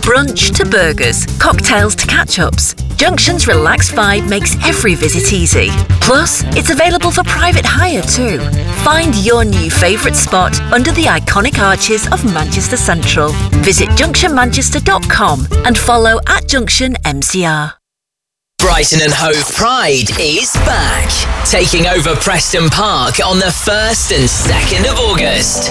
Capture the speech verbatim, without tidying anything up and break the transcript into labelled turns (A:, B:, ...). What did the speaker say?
A: brunch to burgers, cocktails to catch-ups, Junction's relaxed vibe makes every visit easy. Plus, it's available for private hire too. Find your new favourite spot under the iconic arches of Manchester Central. Visit junction manchester dot com and follow at Junction M C R.
B: Brighton and Hove Pride is back, taking over Preston Park on the first and second of August.